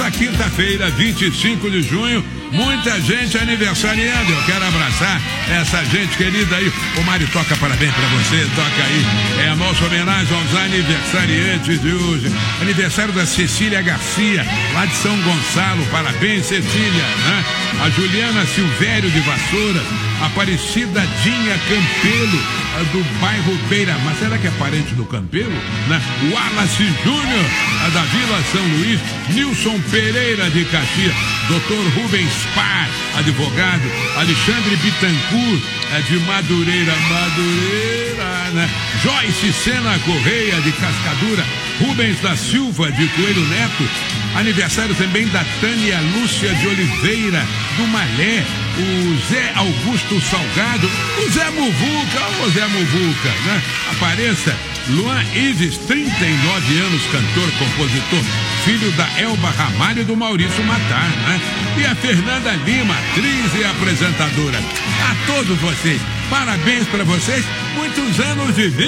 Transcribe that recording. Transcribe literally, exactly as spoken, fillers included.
Nessa quinta-feira, vinte e cinco de junho, muita gente aniversariando. Eu quero abraçar essa gente querida aí. O Mário toca parabéns pra você, toca aí. É a nossa homenagem aos aniversariantes de hoje. Aniversário da Cecília Garcia, lá de São Gonçalo. Parabéns, Cecília, né? A Juliana Silvério de Vassoura, Aparecida Dinha Campelo, do bairro Beira. Mas será que é parente do Campelo? Né? Wallace Júnior, da Vila São Luís. Nilson Pereira de Caxias. doutor Rubens Par, advogado. Alexandre Bittencourt, de Madureira. Madureira, né? Joyce Sena Correia, de Cascadura. Rubens da Silva, de Coelho Neto. Aniversário também da Tânia Lúcia de Oliveira, do Malé. O Zé Augusto Salgado, o Zé Muvuca, o Zé Muvuca, né? Apareça. Luan Ives, trinta e nove anos, cantor, compositor, filho da Elba Ramalho e do Maurício Matar, né? E a Fernanda Lima, atriz e apresentadora. A todos vocês, parabéns para vocês, muitos anos de vida.